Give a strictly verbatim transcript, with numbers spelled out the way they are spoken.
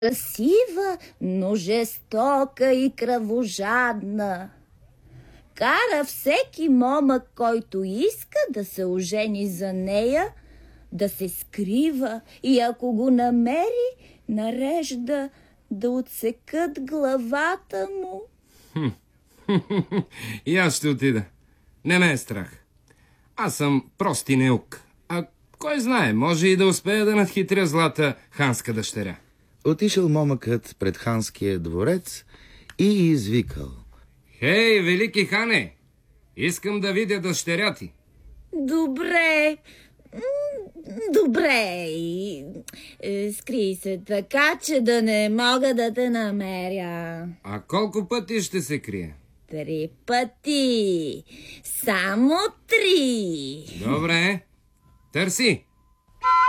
Красива, но жестока и кръвожадна. Кара всеки момък, който иска да се ожени за нея, да се скрива и ако го намери, нарежда да отсекат главата му. И аз ще отида. Не ме е страх. Аз съм прости неук. А кой знае, може и да успея да надхитря злата ханска дъщеря. Отишъл момъкът пред ханския дворец и извикал: Хей, велики хане! Искам да видя дъщеря ти. Добре, добре. Скри се така, че да не мога да те намеря. А колко пъти ще се крие? Три пъти. Само три. Добре. Търси.